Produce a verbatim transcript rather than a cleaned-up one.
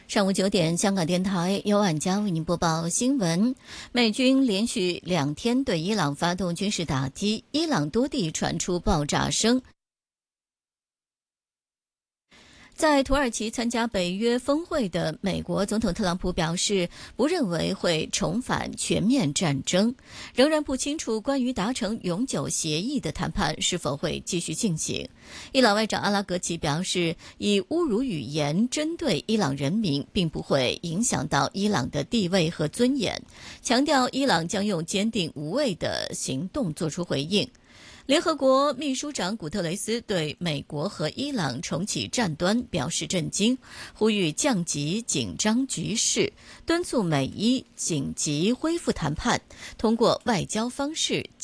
上午九点，香港电台由晚佳为您播报新闻。美军连续两天对伊朗发动军事打击，伊朗多地传出爆炸声。在土耳其参加北约峰会的美国总统特朗普表示，不认为会重返全面战争，仍然不清楚关于达成永久协议的谈判是否会继续进行。伊朗外长阿拉格齐表示，以侮辱语言针对伊朗人民并不会影响到伊朗的地位和尊严，强调伊朗将用坚定无畏的行动作出回应。联合国秘书长古特雷斯对美国和伊朗重启战端表示震惊，呼吁降级紧张局势，敦促美伊紧急恢复谈判，通过外交方式